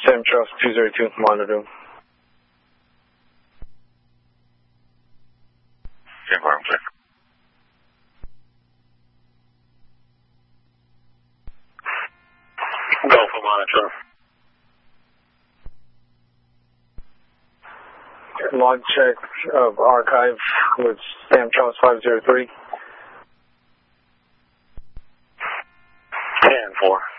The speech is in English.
Sam Charles 202, monitor. Sam Farm, check. Go for monitor. Log check of archive with Sam Charles 503. 10-4.